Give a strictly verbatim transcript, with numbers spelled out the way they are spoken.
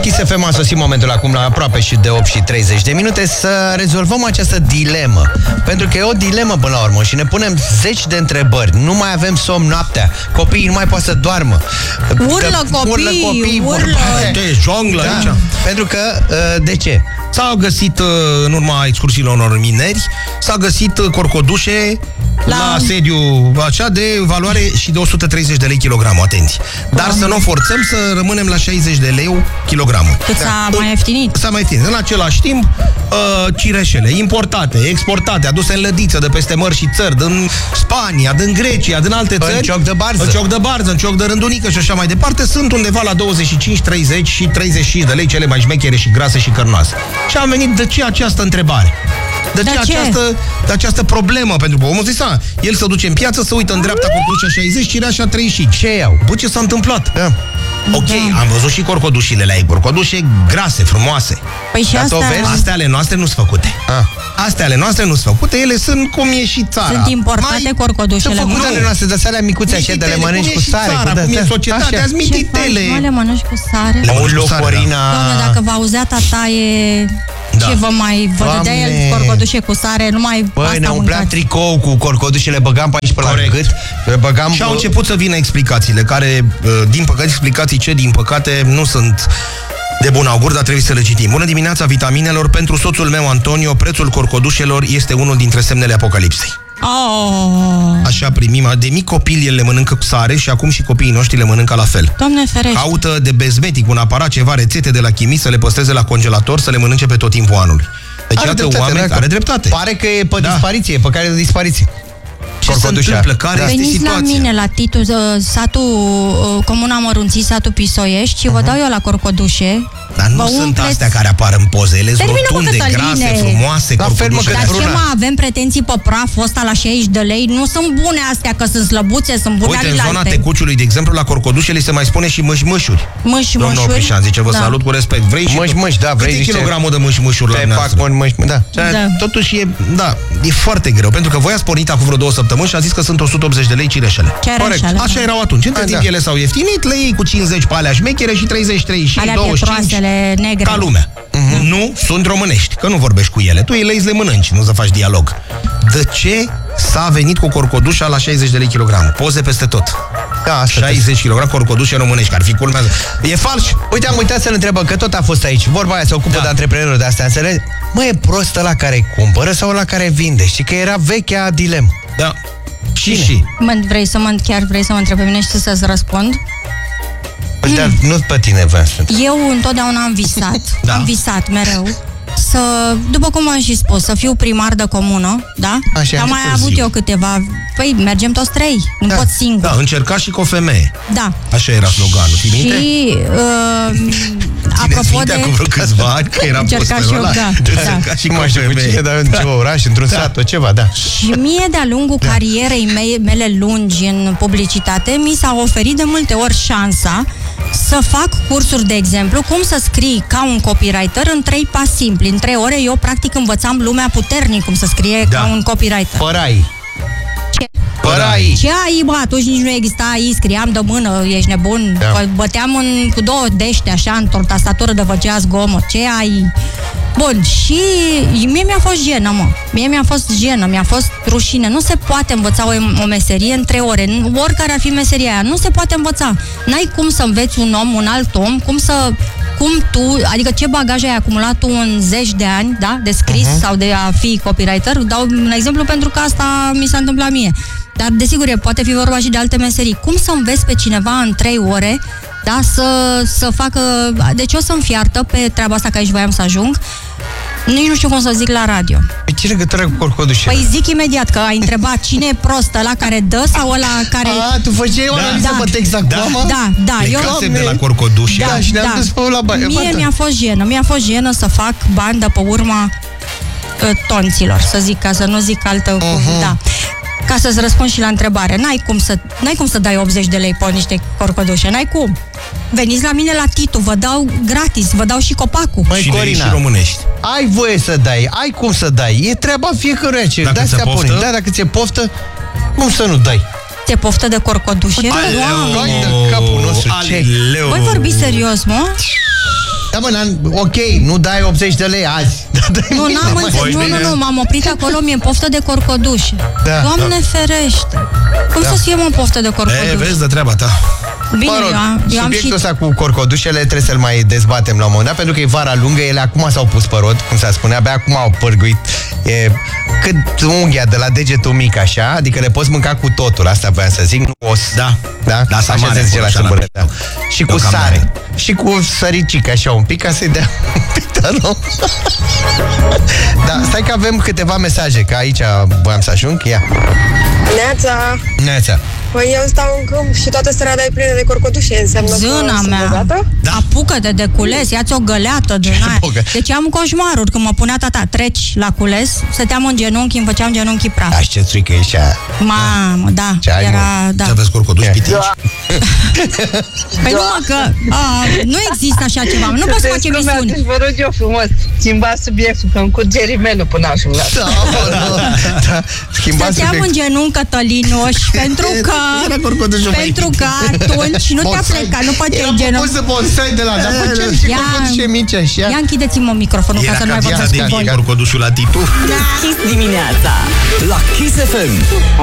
Kiss F M a sosit momentul acum la aproape și de opt și treizeci de minute să rezolvăm această dilemă. Pentru că e o dilemă până la urmă și ne punem zeci de întrebări. Nu mai avem somn noaptea. Copiii nu mai pot să doarmă. Urlă copii, urlă copii, urlă. De jonglă da. aici. Pentru că, de ce? S-au găsit, în urma excursiilor unor mineri, s-a găsit corcodușe la, la sediu așa de valoare și de o sută treizeci de lei kilogramul, atenție. Dar să nu forțăm să rămânem la șaizeci de lei kilogramul. Cât s-a da. mai ieftinit? S-a mai ieftinit. În același timp, uh, cireșele importate, exportate, aduse în lădiță de peste mări și țări, din Spania, din Grecia, din alte țări. În cioc de barză. În cioc de barză, în cioc de rândunică și așa mai departe, sunt undeva la douăzeci și cinci, treizeci și treizeci și cinci de lei, cele mai șmechere și grase și cărnoase. Și am venit, de ce această întrebare? De, de ce, ce această, de această problemă? Pentru că omul zice, a, el se duce în piață, se uită în dreapta corcodușa șaizeci, cireașa treizeci și cinci. Ce iau? Bă, ce s-a întâmplat? Da. Ok, da. Am văzut și corcodușile la ei, corcodușe grase, frumoase. Păi și astea... Astea ale noastre nu sunt făcute. Ah. Astea ale noastre nu sunt făcute, ele sunt cum e și țara. Sunt importate mai... corcodușele. Sunt făcute ale noastre, dar alea micuțe așa, de le mănânci cu sare. Țara, cum e societatea, azi mititele. Ce faci, le mănânci cu sare? O Corina. Doamne, dacă v-a auzea tata e... Da. Ce vă mai vă dădea el corcodușe cu sare, numai Băi, asta ne umplea tricou cu corcodușele, băgam pe aici pe la gât, băgam... Și au început să vină explicațiile, care, din păcate, explicații ce, din păcate, nu sunt de bun augur, dar trebuie să le citim. Bună dimineața, vitaminelor, pentru soțul meu, Antonio, prețul corcodușelor este unul dintre semnele apocalipsei. Oh. Așa primim, de mic copil el le mănâncă cu sare și acum și copiii noștri le mănâncă la fel. Doamne ferește. Caută de bezmetic un aparat, ceva rețete de la chimii, să le păstreze la congelator, să le mănânce pe tot timpul anului. Deci are iată dreptate, oameni care are dreptate. Pare că e pe da. dispariție, pe care de dispariție. Ce se întâmplă? Care da. este Veniți situația? la mine, la Titu, satul, comuna Mărunții, satul Pisoiești, și uh-huh. vă dau eu la corcodușe. Dar nu sunt umpleți... astea care apar în poze, ele sunt rotunde, grase, frumoase, corcodușe. Dar ce mă, avem pretenții pe praful ăsta la șaizeci de lei? Nu sunt bune astea, că sunt slăbuțe, sunt bune. Uite, în zona Tecuciului, de exemplu, la corcodușele se mai spune și mâșmâșuri. Mâșmâșuri. Domnul Oprișan zice, vă da. salut cu respect. Vrei și mâșmâși, da, vrei câte kilogramul de mâșmâșuri la noastră? Da. Da. Totuși e, da, e foarte greu, pentru că voi ați pornit acum vreo două săptămâni și a zis că sunt o sută optzeci de lei cireșele. Corect. Așa erau atunci. Între timp ele s-au ieftinit, le iei cu cincizeci pe alea șmechere și treizeci, treizeci și cinci, douăzeci și cinci negre. ca lumea. Uh-huh. Nu sunt românești, că nu vorbești cu ele. Tu îi le mănânci, nu să faci dialog. De ce s-a venit cu corcodușa la șaizeci de lei kilogramul? Poze peste tot. Da, șaizeci kilograme corcodușe românești, că ar fi culmea. E fals. Uite, am uitat să-l întrebă, că tot a fost aici. Vorba aia, se ocupă da. de antreprenori de astea. Înțeleg? Mă, e prost ăla care cumpără sau ăla care vinde? Știi că era vechea dilemă. Da. Și și. Mă, vrei să mă, chiar vrei să mă întrebi pe mine și să-ți răspund? Mm. Dar nu pe tine vreau să... Eu întotdeauna am visat, da. am visat mereu să, după cum am și spus, să fiu primar de comună, da? Așa, am mai avut zi. eu câteva, păi mergem toți trei, nu da. pot singur. Da, încerca și cu o femeie. Da. Așa era sloganul, ții minte? Și, uh, apropo de... acum vreo câțiva ani, că era posterul ăla. Da, încerca da. și cu o femeie. Dar în ceva oraș, într-un da. sat, ceva, da. Și mie, de-a lungul da. carierei mele, mele lungi în publicitate, mi s-a oferit de multe ori șansa să fac cursuri, de exemplu, cum să scrii ca un copywriter în trei pași simpli. În trei ore eu, practic, învățam lumea puternic cum să scrie da. ca un copywriter. Părai. Ce? Părai. Ce ai, bă? Atunci nici nu exista A I, scriam de mână, ești nebun. Da. Băteam în, cu două dește, așa, într-o tastatură de făcea zgomot. Ce ai? Bun, și mie mi-a fost jenă, mă. Mie mi-a fost jenă, mi-a fost rușine. Nu se poate învăța o, o meserie în trei ore. Oricare ar fi meseria aia, nu se poate învăța. N-ai cum să înveți un om, un alt om, cum să... Cum tu, adică ce bagaj ai acumulat tu în zeci de ani, da, de scris uh-huh. sau de a fi copywriter. Dau un exemplu pentru că asta mi s-a întâmplat mie. Dar, desigur, poate fi vorba și de alte meserii. Cum să înveți pe cineva în trei ore, da, să, să facă... Deci o să-mi fiartă pe treaba asta, că aici voiam să ajung. Nici nu știu cum să zic la radio. Pe ce legătură cu corcodușele? Păi zic imediat, că ai întrebat cine e prost, ăla care dă sau ăla care... A, tu făceai o analiză da. pe text acum? Da, da, da. Plecasem de la corcodușe. Da, da, și ne-am da. dus pe la bani. Mie mi-a fost jenă, mi-a fost jenă să fac bani de pe urma uh, tonților, să zic, ca să nu zic altă... Uh-huh. Da. Ca să-ți răspund și la întrebare, n-ai cum să, n-ai cum să dai optzeci de lei pe niște corcodușe, n-ai cum. Veniți la mine la Titu, vă dau gratis, vă dau și copacul. Măi, și Corina, și românești. Ai voie să dai, ai cum să dai. E treaba fiecăruia ce dacă ți-e poftă. Da, dacă ți-e poftă, cum să nu dai? Ți-e poftă de corcodușe? Aleu, de capul nostru. Aleu. Voi vorbi serios, mă? Da, mă, ok, nu dai optzeci de lei azi. Nu, n-am înțeles, nu, nu, nu, m-am oprit acolo, mi-e poftă de corcoduș. Da, Doamne da. ferește! Cum da. să fie mă poftă de corcoduș? E, vezi de treaba ta. Bine, mă rog, eu am, eu subiectul am ăsta și... cu corcodușele trebuie să-l mai dezbatem la un moment dat, pentru că e vara lungă, ele acum s-au pus pe rod, cum s-a spune, abia acum au pârguit. E cât unghia de la degetul mic, așa, adică le poți mânca cu totul, asta voiam să zic, nu os. Da, da, da, așa mare, se zice la sâmbure. Da. Și cu sare. Și cu săricică, așa, un pic, ca să-i dea un pic de arom. Da, stai că avem câteva mesaje, că aici voiam să ajung, ia. Neața! Neața! Păi eu stau în câmp și toată strada e plină de corcodușe, înseamnă Zâna că mea, da. apucă-te de cules, ia-ți o găleată din aia. Deci am coșmaruri, când mă punea tata, treci la cules, stăteam în genunchi, îmi făceam genunchii praf. Da, și ce țuică e și aia. Mamă, da, ce era, da. Ce aveți corcoduși pitici? Da. Păi nu mă, că a, nu există așa ceva, nu poți să faci emisiuni. Deci vă rog eu frumos, schimbați subiectul, că îmi curge rimelul până ajung la da, da. Stăteam în genunchi cătălinoși, pentru că pentru că atunci nu te-a plecat, nu poate genunchi. Era pus bonsai de la, dar făceam și corcodușe mici așa. Ia închideți-mă microfonul ca să nu mai vorbesc cu voi. Era corcodușul la Titu. Kiss dimineața la Kiss F M.